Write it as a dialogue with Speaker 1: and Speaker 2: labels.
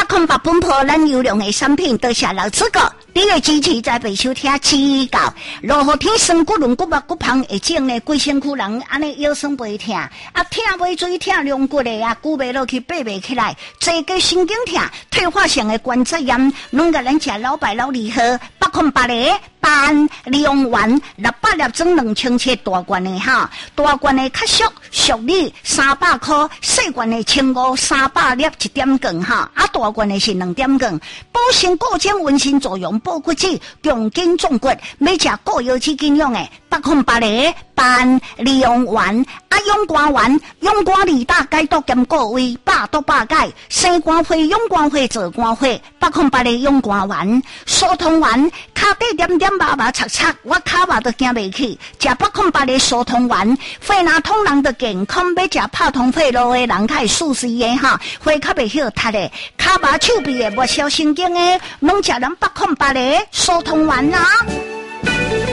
Speaker 1: 808本铺咱优良的产品，多谢老师哥，你的支持在被收听指教。落雨天酸骨轮骨目骨胖会整呢，规身躯人安尼腰酸背痛，痛尾椎痛凉骨的举袂落去爬袂起来，坐个神经痛，退化性的关节炎，拢甲咱吃老白老利好，808个班利用完600粒装2000大罐的哈，大罐的较俗俗你300块，细罐的1500 300粒1点光哈，大罐的是2点光，补肾固精温馨作用，保骨质，强筋壮骨，要吃固腰肌筋用的808个班利用完勇肝丸，勇肝2大解毒兼固胃，百毒百解，生肝火、勇肝火、做肝火，808个勇肝丸，疏通丸，脚底点点麻麻擦擦，我脚麻都行袂起，食808个疏通丸，肺若通人的健康，要食拍通肺路的人较会舒适的哈，肺较袂晓塌的，脚麻手臂的没消神经的，拢食咱808个疏通丸啊。